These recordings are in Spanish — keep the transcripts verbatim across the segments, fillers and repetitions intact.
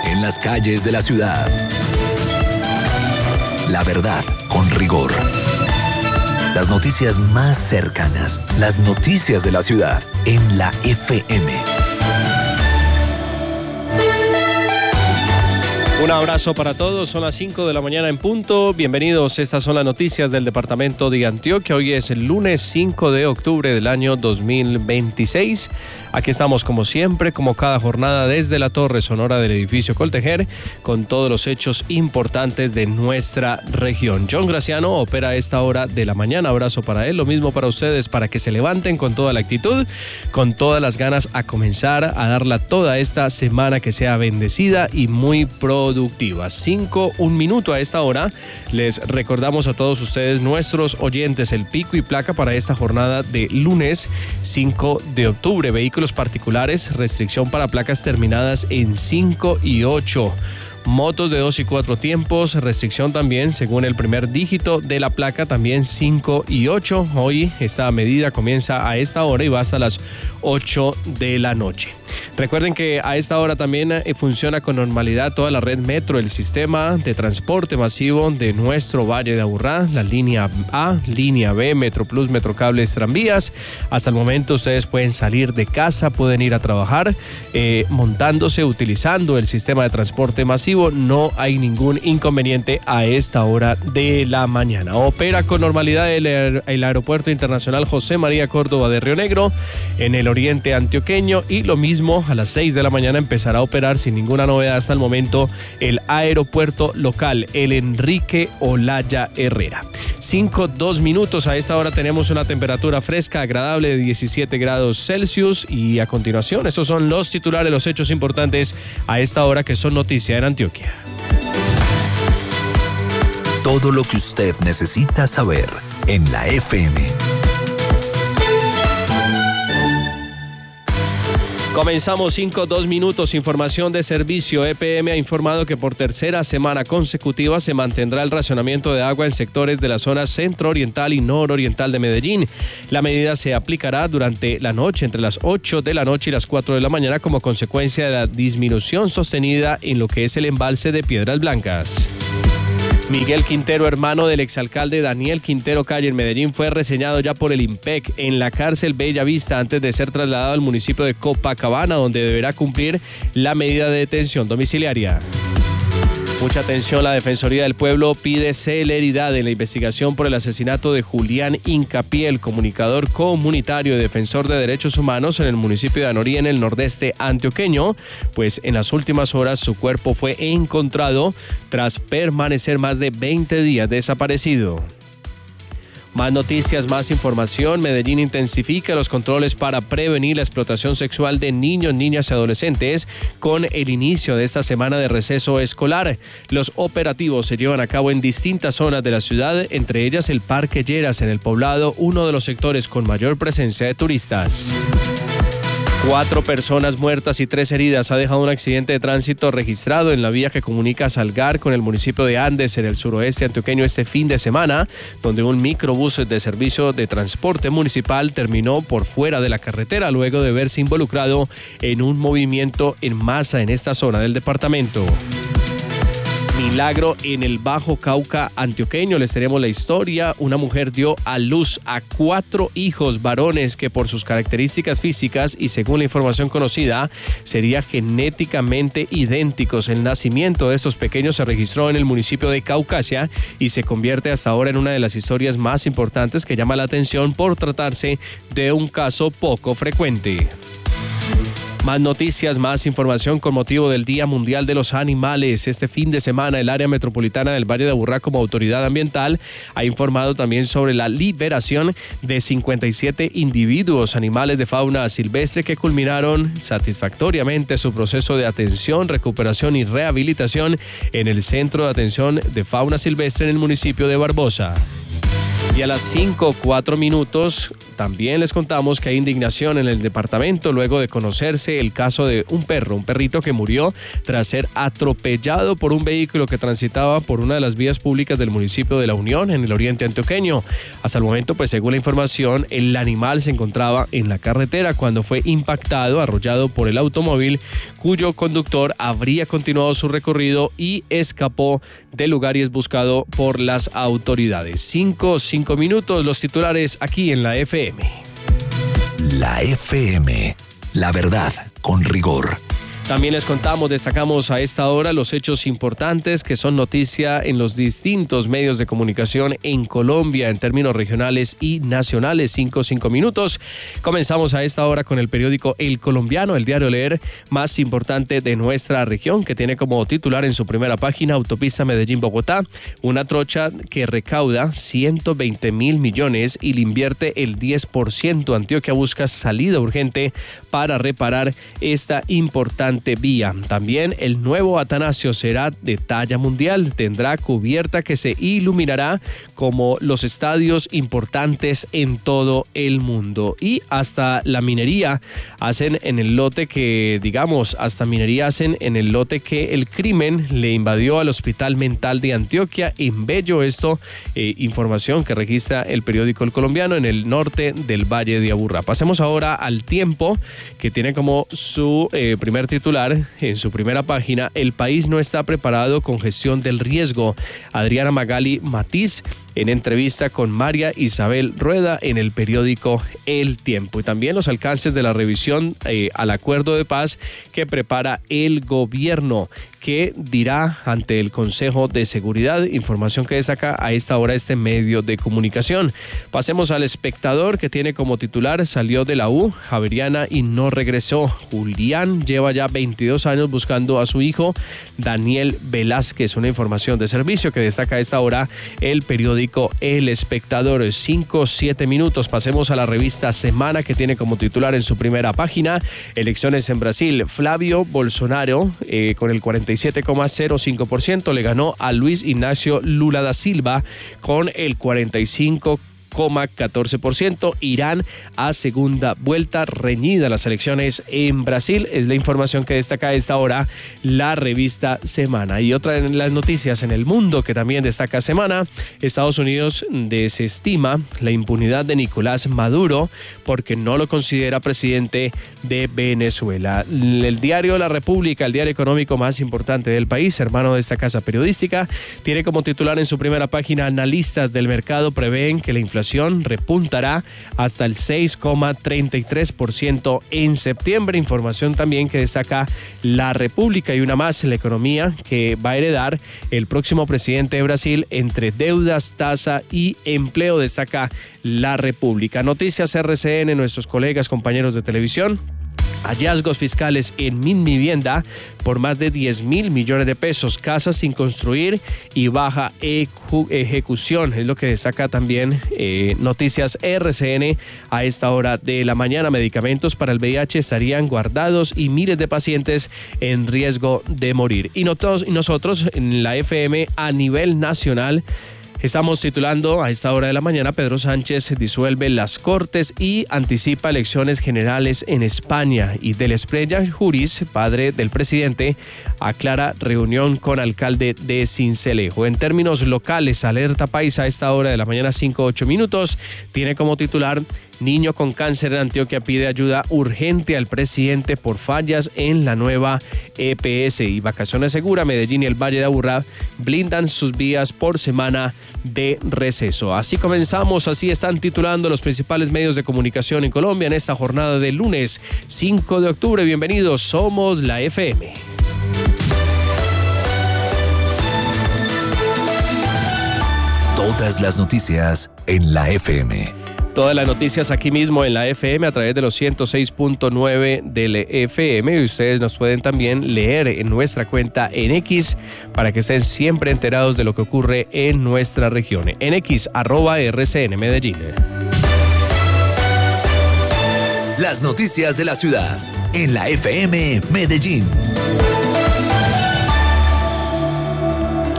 en las calles de la ciudad. La verdad, con rigor. Las noticias más cercanas, las noticias de la ciudad, en la F M. Un abrazo para todos, son las cinco de la mañana en punto. Bienvenidos, estas son las noticias del departamento de Antioquia. Hoy es el lunes cinco de octubre del año dos mil veintiséis. Aquí estamos como siempre, como cada jornada desde la Torre Sonora del edificio Coltejer, con todos los hechos importantes de nuestra región. John Graciano opera a esta hora de la mañana. Abrazo para él, lo mismo para ustedes, para que se levanten con toda la actitud, con todas las ganas a comenzar a darla toda esta semana que sea bendecida y muy productiva. Cinco, un minuto a esta hora. Les recordamos a todos ustedes, nuestros oyentes, el pico y placa para esta jornada de lunes cinco de octubre. Vehículos particulares, restricción para placas terminadas en cinco y ocho. Motos de dos y cuatro tiempos, restricción también según el primer dígito de la placa, también cinco y ocho. Hoy esta medida comienza a esta hora y va hasta las ocho de la noche. Recuerden que a esta hora también eh, funciona con normalidad toda la red metro, el sistema de transporte masivo de nuestro Valle de Aburrá, la línea A, línea B, Metroplus, Metrocables, tranvías. Hasta el momento ustedes pueden salir de casa, pueden ir a trabajar eh, montándose, utilizando el sistema de transporte masivo. No hay ningún inconveniente a esta hora de la mañana. Opera con normalidad el, el Aeropuerto Internacional José María Córdoba de Río Negro en el oriente antioqueño, y lo mismo a las seis de la mañana empezará a operar sin ninguna novedad hasta el momento el aeropuerto local, el Enrique Olaya Herrera. Cinco, dos minutos. A esta hora tenemos una temperatura fresca, agradable de diecisiete grados Celsius, y a continuación esos son los titulares, los hechos importantes a esta hora que son noticia en Antioquia. Todo lo que usted necesita saber en la F M. Comenzamos cinco, dos minutos. Información de servicio. E P M ha informado que por tercera semana consecutiva se mantendrá el racionamiento de agua en sectores de la zona centro-oriental y nororiental de Medellín. La medida se aplicará durante la noche, entre las ocho de la noche y las cuatro de la mañana, como consecuencia de la disminución sostenida en lo que es el embalse de Piedras Blancas. Miguel Quintero, hermano del exalcalde Daniel Quintero Calle en Medellín, fue reseñado ya por el IMPEC en la cárcel Bella Vista antes de ser trasladado al municipio de Copacabana, donde deberá cumplir la medida de detención domiciliaria. Mucha atención, la Defensoría del Pueblo pide celeridad en la investigación por el asesinato de Julián Incapié, el comunicador comunitario y defensor de derechos humanos en el municipio de Anorí, en el nordeste antioqueño, pues en las últimas horas su cuerpo fue encontrado tras permanecer más de veinte días desaparecido. Más noticias, más información. Medellín intensifica los controles para prevenir la explotación sexual de niños, niñas y adolescentes con el inicio de esta semana de receso escolar. Los operativos se llevan a cabo en distintas zonas de la ciudad, entre ellas el Parque Lleras en el Poblado, uno de los sectores con mayor presencia de turistas. Cuatro personas muertas y tres heridas ha dejado un accidente de tránsito registrado en la vía que comunica Salgar con el municipio de Andes, en el suroeste antioqueño, este fin de semana, donde un microbús de servicio de transporte municipal terminó por fuera de la carretera luego de verse involucrado en un movimiento en masa en esta zona del departamento. Milagro en el Bajo Cauca antioqueño. Les tenemos la historia. Una mujer dio a luz a cuatro hijos varones que por sus características físicas y según la información conocida serían genéticamente idénticos. El nacimiento de estos pequeños se registró en el municipio de Caucasia y se convierte hasta ahora en una de las historias más importantes que llama la atención por tratarse de un caso poco frecuente. Más noticias, más información con motivo del Día Mundial de los Animales. Este fin de semana el área metropolitana del Valle de Aburrá, como autoridad ambiental, ha informado también sobre la liberación de cincuenta y siete individuos animales de fauna silvestre que culminaron satisfactoriamente su proceso de atención, recuperación y rehabilitación en el Centro de Atención de Fauna Silvestre en el municipio de Barbosa. Y a las cinco, cuatro minutos también les contamos que hay indignación en el departamento luego de conocerse el caso de un perro, un perrito que murió tras ser atropellado por un vehículo que transitaba por una de las vías públicas del municipio de La Unión, en el oriente antioqueño. Hasta el momento, pues según la información, el animal se encontraba en la carretera cuando fue impactado, arrollado por el automóvil, cuyo conductor habría continuado su recorrido y escapó del lugar y es buscado por las autoridades. Cinco, cinco minutos, los titulares aquí en la F M. La F M, la verdad con rigor. También les contamos, destacamos a esta hora los hechos importantes que son noticia en los distintos medios de comunicación en Colombia en términos regionales y nacionales. Cinco, cinco minutos. Comenzamos a esta hora con el periódico El Colombiano, el diario leer más importante de nuestra región, que tiene como titular en su primera página Autopista Medellín-Bogotá, una trocha que recauda ciento veinte mil millones y le invierte el diez por ciento. Antioquia busca salida urgente para reparar esta importante vía. También el nuevo Atanasio será de talla mundial, tendrá cubierta que se iluminará como los estadios importantes en todo el mundo. Y hasta la minería hacen en el lote que, digamos, hasta minería hacen en el lote que el crimen le invadió al Hospital Mental de Antioquia en Bello. Esto, eh, información que registra el periódico El Colombiano en el norte del Valle de Aburrá. Pasemos ahora al Tiempo, que tiene como su eh, primer título en su primera página: el país no está preparado con gestión del riesgo. Adriana Magali Matiz en entrevista con María Isabel Rueda en el periódico El Tiempo. Y también los alcances de la revisión eh, al acuerdo de paz que prepara el gobierno, que dirá ante el Consejo de Seguridad, información que destaca a esta hora este medio de comunicación. Pasemos al Espectador, que tiene como titular: salió de la U Javeriana y no regresó. Julián lleva ya veintidós años buscando a su hijo Daniel Velázquez, una información de servicio que destaca a esta hora el periódico El Espectador. Cinco, siete minutos. Pasemos a la revista Semana, que tiene como titular en su primera página: elecciones en Brasil. Flavio Bolsonaro eh, con el cuarenta y siete coma cero cinco por ciento le ganó a Luis Ignacio Lula da Silva con el cuarenta y cinco coma catorce por ciento. Irán a segunda vuelta, reñida las elecciones en Brasil. Es la información que destaca a esta hora la revista Semana. Y otra de las noticias en el mundo que también destaca Semana: Estados Unidos desestima la impunidad de Nicolás Maduro porque no lo considera presidente de Venezuela. El diario La República, el diario económico más importante del país, hermano de esta casa periodística, tiene como titular en su primera página: analistas del mercado prevén que la inflación repuntará hasta el seis coma treinta y tres por ciento en septiembre. Información también que destaca La República. Y una más: la economía que va a heredar el próximo presidente de Brasil entre deudas, tasa y empleo, destaca La República. Noticias R C N, nuestros colegas, compañeros de televisión. Hallazgos fiscales en Minvivienda por más de diez mil millones de pesos, casas sin construir y baja ejecución. Es lo que destaca también eh, Noticias R C N a esta hora de la mañana. Medicamentos para el V I H estarían guardados y miles de pacientes en riesgo de morir. Y nosotros, y nosotros en la F M a nivel nacional estamos titulando a esta hora de la mañana: Pedro Sánchez disuelve las Cortes y anticipa elecciones generales en España. Y del Esprella Juris, padre del presidente, aclara reunión con alcalde de Sincelejo. En términos locales, Alerta País a esta hora de la mañana, cinco, ocho minutos, tiene como titular: niño con cáncer en Antioquia pide ayuda urgente al presidente por fallas en la nueva E P S. Y Vacaciones Segura, Medellín y el Valle de Aburrá blindan sus vías por semana de receso. Así comenzamos, así están titulando los principales medios de comunicación en Colombia en esta jornada del lunes cinco de octubre. Bienvenidos, somos la F M. Todas las noticias en la F M. Todas las noticias aquí mismo en la F M a través de los ciento seis punto nueve del F M, y ustedes nos pueden también leer en nuestra cuenta en X para que estén siempre enterados de lo que ocurre en nuestra región. En X, arroba R C N Medellín. Las noticias de la ciudad en la F M Medellín.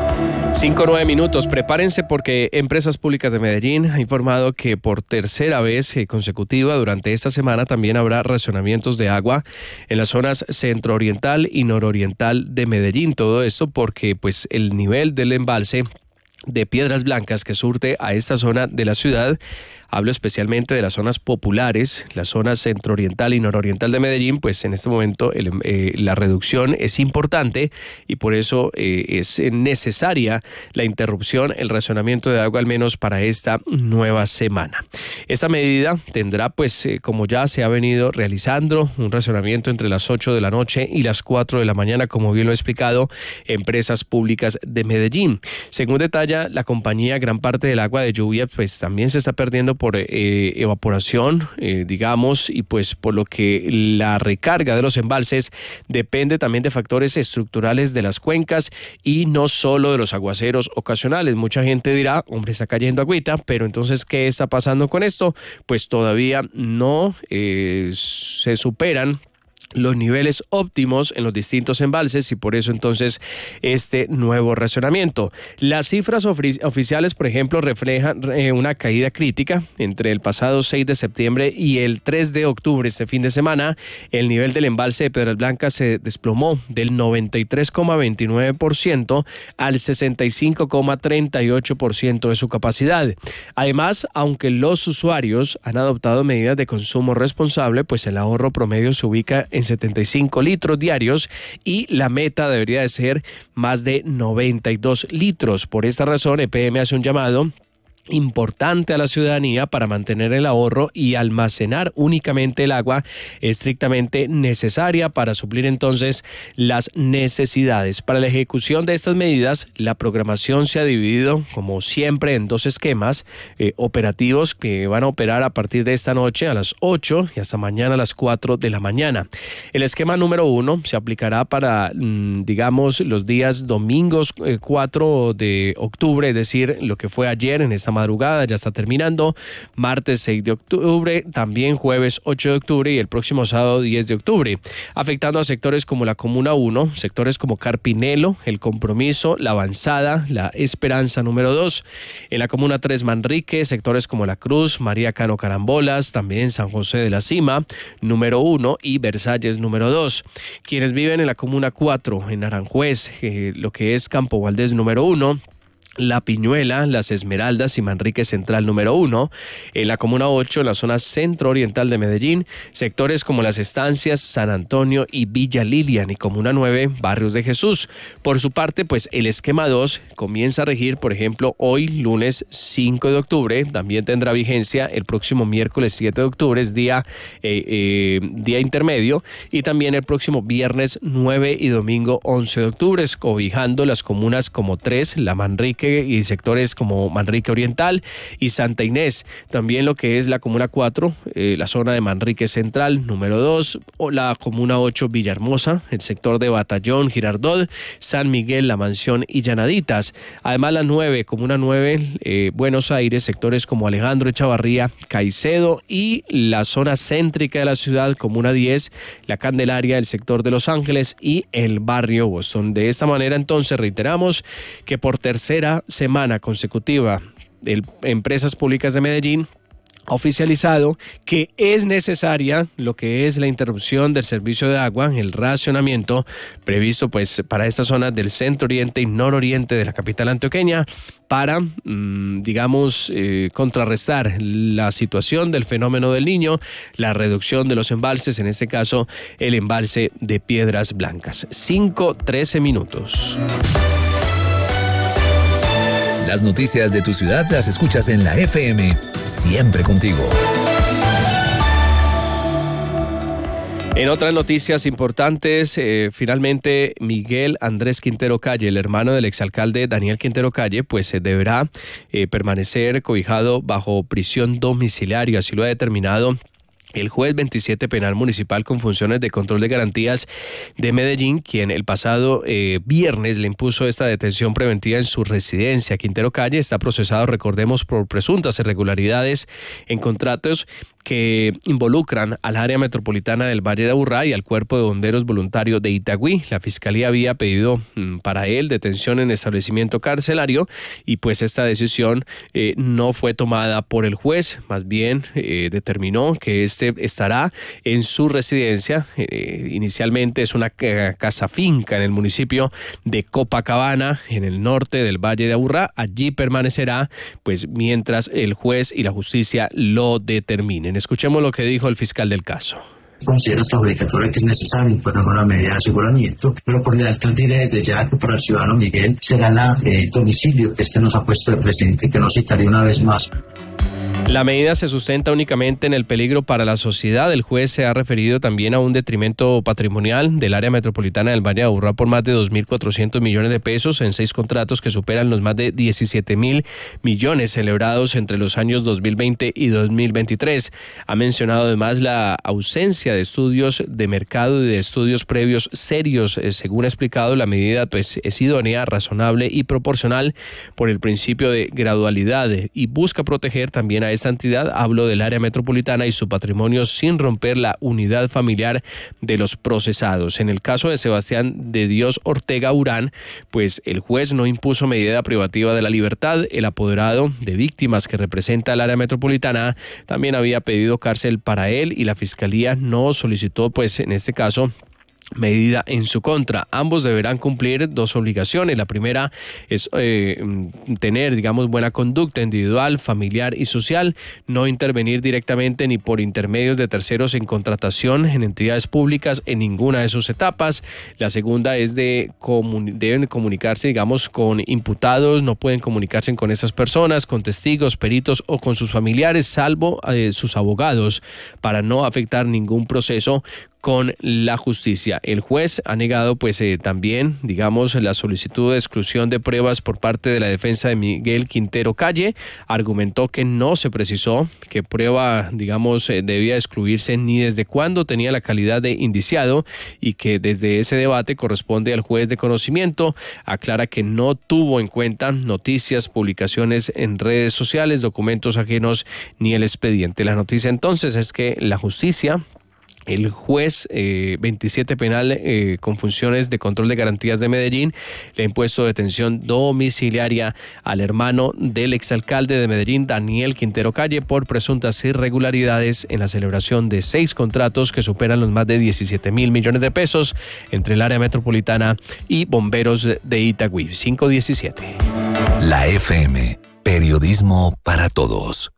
Cinco, nueve minutos. Prepárense porque Empresas Públicas de Medellín ha informado que por tercera vez consecutiva durante esta semana también habrá racionamientos de agua en las zonas centro-oriental y nororiental de Medellín. Todo esto porque pues el nivel del embalse de Piedras Blancas que surte a esta zona de la ciudad, hablo especialmente de las zonas populares, las zonas centro-oriental y nororiental de Medellín, pues en este momento el, eh, la reducción es importante y por eso eh, es necesaria la interrupción, el racionamiento de agua al menos para esta nueva semana. Esta medida tendrá pues eh, como ya se ha venido realizando un racionamiento entre las ocho de la noche y las cuatro de la mañana, como bien lo ha explicado Empresas Públicas de Medellín. Según detalla la compañía, gran parte del agua de lluvia pues también se está perdiendo por eh, evaporación, eh, digamos, y pues por lo que la recarga de los embalses depende también de factores estructurales de las cuencas y no solo de los aguaceros ocasionales. Mucha gente dirá, hombre, está cayendo agüita, pero entonces, ¿qué está pasando con esto? Pues todavía no eh, se superan los niveles óptimos en los distintos embalses y por eso entonces este nuevo racionamiento. Las cifras ofi- oficiales, por ejemplo, reflejan eh, una caída crítica entre el pasado seis de septiembre y el tres de octubre, este fin de semana. El nivel del embalse de Piedras Blancas se desplomó del noventa y tres coma veintinueve por ciento al sesenta y cinco coma treinta y ocho por ciento de su capacidad. Además, aunque los usuarios han adoptado medidas de consumo responsable, pues el ahorro promedio se ubica en en setenta y cinco litros diarios y la meta debería de ser más de noventa y dos litros. Por esta razón, E P M hace un llamado importante a la ciudadanía para mantener el ahorro y almacenar únicamente el agua estrictamente necesaria para suplir entonces las necesidades. Para la ejecución de estas medidas, la programación se ha dividido, como siempre, en dos esquemas eh, operativos que van a operar a partir de esta noche a las ocho y hasta mañana a las cuatro de la mañana. El esquema número uno se aplicará para, digamos, los días domingos eh, cuatro de octubre, es decir, lo que fue ayer en esta madrugada, ya está terminando, martes seis de octubre, también jueves ocho de octubre y el próximo sábado diez de octubre, afectando a sectores como la Comuna uno, sectores como Carpinelo, El Compromiso, La Avanzada, La Esperanza número dos, en la Comuna tres Manrique, sectores como La Cruz, María Cano Carambolas, también San José de la Cima número uno y Versalles número dos. Quienes viven en la Comuna cuatro, en Aranjuez, eh, lo que es Campo Valdés número uno, La Piñuela, Las Esmeraldas y Manrique Central número uno, en la Comuna ocho, en la zona centro-oriental de Medellín, sectores como Las Estancias, San Antonio y Villa Lilian, y Comuna nueve, Barrios de Jesús. Por su parte, pues el esquema dos comienza a regir, por ejemplo, hoy, lunes cinco de octubre, también tendrá vigencia el próximo miércoles siete de octubre, es día, eh, eh, día intermedio, y también el próximo viernes nueve y domingo once de octubre, cobijando las comunas como tres, La Manrique y sectores como Manrique Oriental y Santa Inés, también lo que es la Comuna cuatro, eh, la zona de Manrique Central número dos, o la Comuna ocho Villahermosa, el sector de Batallón, Girardot, San Miguel, La Mansión y Llanaditas. Además la nueve, Comuna nueve, eh, Buenos Aires, sectores como Alejandro Echavarría, Caicedo y la zona céntrica de la ciudad, Comuna diez, La Candelaria, el sector de Los Ángeles y el barrio Boston. De esta manera entonces reiteramos que por tercera semana consecutiva de Empresas Públicas de Medellín ha oficializado que es necesaria lo que es la interrupción del servicio de agua, el racionamiento previsto pues para estas zonas del centro oriente y nororiente de la capital antioqueña para, mmm, digamos, eh, contrarrestar la situación del fenómeno del Niño, la reducción de los embalses, en este caso el embalse de Piedras Blancas. cinco, trece minutos. Las noticias de tu ciudad las escuchas en la F M, siempre contigo. En otras noticias importantes, eh, finalmente Miguel Andrés Quintero Calle, el hermano del exalcalde Daniel Quintero Calle, pues eh, deberá eh, permanecer cobijado bajo prisión domiciliaria, así lo ha determinado el juez veintisiete penal municipal con funciones de control de garantías de Medellín, quien el pasado eh, viernes le impuso esta detención preventiva en su residencia. Quintero Calle está procesado, recordemos, por presuntas irregularidades en contratos que involucran al área metropolitana del Valle de Aburrá y al Cuerpo de Bomberos Voluntarios de Itagüí. La Fiscalía había pedido mmm, para él detención en establecimiento carcelario y pues esta decisión eh, no fue tomada por el juez, más bien eh, determinó que este estará en su residencia. Eh, inicialmente es una casa finca en el municipio de Copacabana, en el norte del Valle de Aburrá. Allí permanecerá pues mientras el juez y la justicia lo determinen. Escuchemos lo que dijo el fiscal del caso. Considera esta judicatoria que es necesaria imponer una medida de aseguramiento, pero por lealtad diré desde ya que para el ciudadano Miguel será la eh, domicilio que este nos ha puesto de presente, que no citaré una vez más. La medida se sustenta únicamente en el peligro para la sociedad. El juez se ha referido también a un detrimento patrimonial del área metropolitana del Valle de Aburrá por más de dos mil cuatrocientos millones de pesos en seis contratos que superan los más de diecisiete mil millones celebrados entre los años dos mil veinte y dos mil veintitrés. Ha mencionado además la ausencia de estudios de mercado y de estudios previos serios. Según ha explicado, la medida pues, es idónea, razonable y proporcional por el principio de gradualidad y busca proteger también a esta entidad, hablo del área metropolitana y su patrimonio, sin romper la unidad familiar de los procesados. En el caso de Sebastián de Dios Ortega Urán, pues el juez no impuso medida privativa de la libertad. El apoderado de víctimas que representa el área metropolitana también había pedido cárcel para él y la fiscalía no solicitó, pues en este caso, medida en su contra. Ambos deberán cumplir dos obligaciones. La primera es eh, tener, digamos, buena conducta individual, familiar y social, no intervenir directamente ni por intermedios de terceros en contratación en entidades públicas en ninguna de sus etapas. La segunda es de comun- deben comunicarse, digamos, con imputados, no pueden comunicarse con esas personas, con testigos, peritos o con sus familiares, salvo eh, sus abogados, para no afectar ningún proceso con la justicia. El juez ha negado pues eh, también, digamos, la solicitud de exclusión de pruebas por parte de la defensa de Miguel Quintero Calle. Argumentó que no se precisó qué prueba, digamos, eh, debía excluirse ni desde cuándo tenía la calidad de indiciado y que desde ese debate corresponde al juez de conocimiento. Aclara que no tuvo en cuenta noticias, publicaciones en redes sociales, documentos ajenos ni el expediente. La noticia entonces es que la justicia, el juez eh, veintisiete penal eh, con funciones de control de garantías de Medellín, le ha impuesto detención domiciliaria al hermano del exalcalde de Medellín, Daniel Quintero Calle, por presuntas irregularidades en la celebración de seis contratos que superan los más de diecisiete mil millones de pesos entre el área metropolitana y bomberos de Itagüí. cinco diecisiete. La F M, periodismo para todos.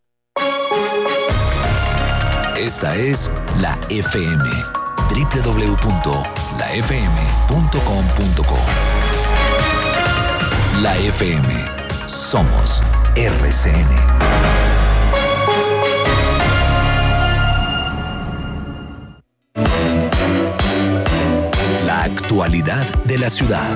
Esta es la F M, doble u doble u doble u punto la f m punto com punto co. La F M, somos R C N. La actualidad de la ciudad.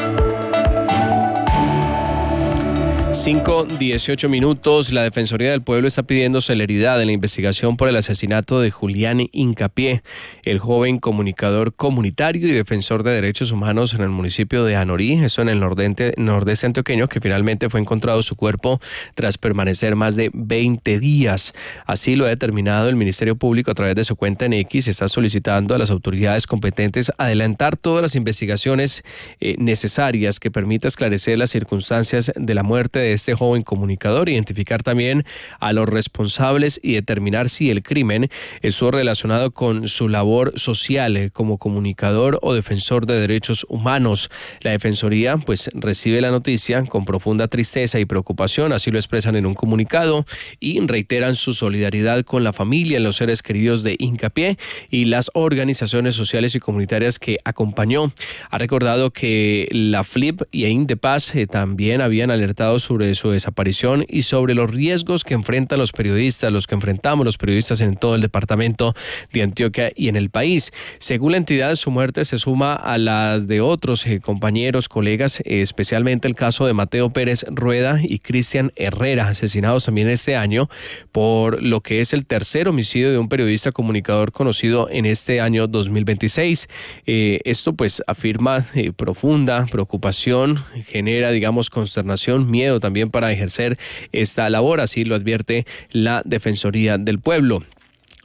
cinco dieciocho minutos. La Defensoría del Pueblo está pidiendo celeridad en la investigación por el asesinato de Julián Hincapié, el joven comunicador comunitario y defensor de derechos humanos en el municipio de Anorí, eso en el nordeste, nordeste antioqueño, que finalmente fue encontrado su cuerpo tras permanecer más de veinte días. Así lo ha determinado el Ministerio Público a través de su cuenta en X. Está solicitando a las autoridades competentes adelantar todas las investigaciones eh, necesarias que permita esclarecer las circunstancias de la muerte de este joven comunicador, identificar también a los responsables y determinar si el crimen estuvo relacionado con su labor social eh, como comunicador o defensor de derechos humanos. La Defensoría pues recibe la noticia con profunda tristeza y preocupación, así lo expresan en un comunicado, y reiteran su solidaridad con la familia, los seres queridos de Hincapié y las organizaciones sociales y comunitarias que acompañó. Ha recordado que la F L I P y Indepaz eh, también habían alertado sobre de su desaparición y sobre los riesgos que enfrentan los periodistas, los que enfrentamos los periodistas en todo el departamento de Antioquia y en el país. Según la entidad, su muerte se suma a las de otros eh, compañeros, colegas, eh, especialmente el caso de Mateo Pérez Rueda y Cristian Herrera, asesinados también este año, por lo que es el tercer homicidio de un periodista comunicador conocido en este año dos mil veintiséis. Eh, esto pues afirma eh, profunda preocupación, genera, digamos, consternación, miedo también para ejercer esta labor, así lo advierte la Defensoría del Pueblo.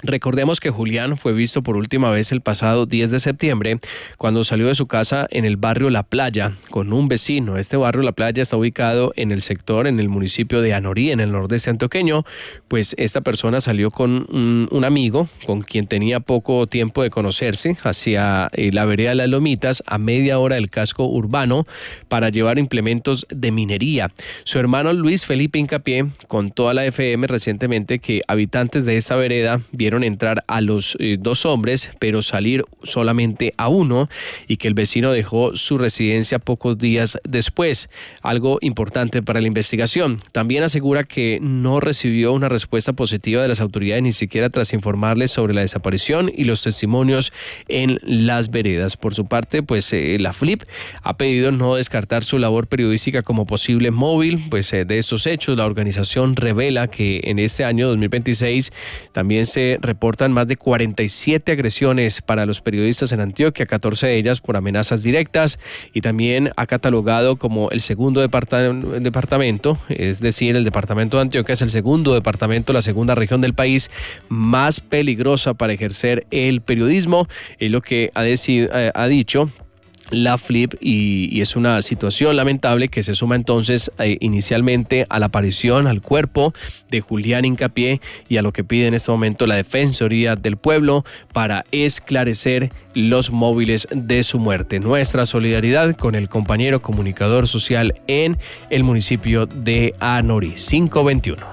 Recordemos que Julián fue visto por última vez el pasado diez de septiembre cuando salió de su casa en el barrio La Playa con un vecino. Este barrio La Playa está ubicado en el sector, en el municipio de Anorí, en el nordeste antioqueño. Pues esta persona salió con un, un amigo con quien tenía poco tiempo de conocerse hacia eh, la vereda de Las Lomitas, a media hora del casco urbano, para llevar implementos de minería. Su hermano Luis Felipe Hincapié contó a la F M recientemente que habitantes de esta vereda vieron entrar a los eh, dos hombres, pero salir solamente a uno, y que el vecino dejó su residencia pocos días después. Algo importante para la investigación. También asegura que no recibió una respuesta positiva de las autoridades, ni siquiera tras informarles sobre la desaparición y los testimonios en las veredas. Por su parte, pues eh, la F L I P ha pedido no descartar su labor periodística como posible móvil pues eh, de estos hechos. La organización revela que en este año dos mil veintiséis también se reportan más de cuarenta y siete agresiones para los periodistas en Antioquia, catorce de ellas por amenazas directas, y también ha catalogado como el segundo departa- departamento, es decir, el departamento de Antioquia es el segundo departamento, la segunda región del país más peligrosa para ejercer el periodismo, es lo que ha, deci- eh, ha dicho la F L I P, y, y es una situación lamentable que se suma entonces eh, inicialmente a la aparición al cuerpo de Julián Hincapié y a lo que pide en este momento la Defensoría del Pueblo para esclarecer los móviles de su muerte. Nuestra solidaridad con el compañero comunicador social en el municipio de Anorí. cinco veintiuno.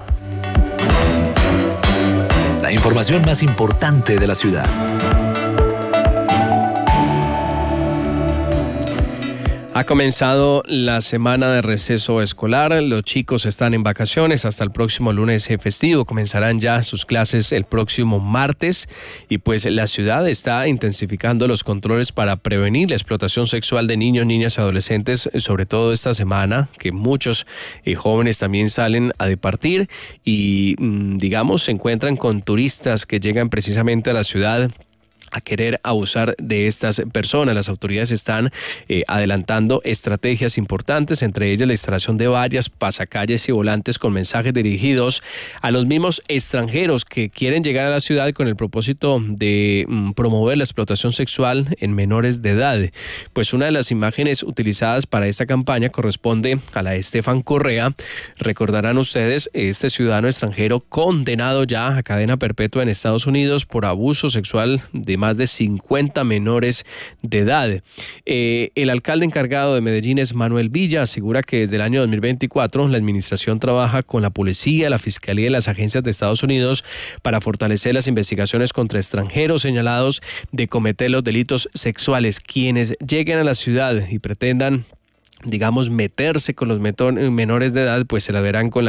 La información más importante de la ciudad. Ha comenzado la semana de receso escolar, los chicos están en vacaciones hasta el próximo lunes festivo, comenzarán ya sus clases el próximo martes, y pues la ciudad está intensificando los controles para prevenir la explotación sexual de niños, niñas y adolescentes, sobre todo esta semana que muchos eh, jóvenes también salen a departir y digamos se encuentran con turistas que llegan precisamente a la ciudad a querer abusar de estas personas. Las autoridades están eh, adelantando estrategias importantes, entre ellas la instalación de vallas, pasacalles y volantes con mensajes dirigidos a los mismos extranjeros que quieren llegar a la ciudad con el propósito de mm, promover la explotación sexual en menores de edad. Pues una de las imágenes utilizadas para esta campaña corresponde a la de Estefan Correa. Recordarán ustedes, este ciudadano extranjero condenado ya a cadena perpetua en Estados Unidos por abuso sexual de más de cincuenta menores de edad. Eh, el alcalde encargado de Medellín es Manuel Villa, asegura que desde el año dos mil veinticuatro la administración trabaja con la policía, la fiscalía y las agencias de Estados Unidos para fortalecer las investigaciones contra extranjeros señalados de cometer los delitos sexuales. Quienes lleguen a la ciudad y pretendan, digamos, meterse con los menores de edad, pues se la verán con la